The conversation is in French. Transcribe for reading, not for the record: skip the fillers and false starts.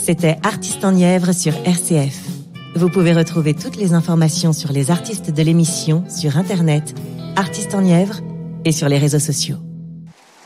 C'était Artistes en Nièvre sur RCF. Vous pouvez retrouver toutes les informations sur les artistes de l'émission sur Internet, Artistes en Nièvre et sur les réseaux sociaux.